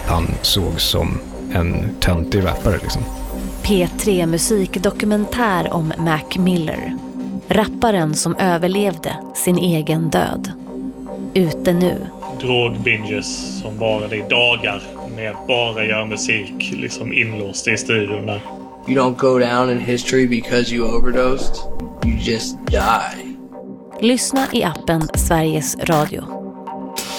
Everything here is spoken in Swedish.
han såg som en töntig rappare liksom. P3 musikdokumentär om Mac Miller. Rapparen som överlevde sin egen död. Ute nu. Drogbinges som bara det dagar med bara göra musik liksom inlåst i studion där. You don't go down in history because you overdosed. You just die. Lyssna i appen Sveriges Radio.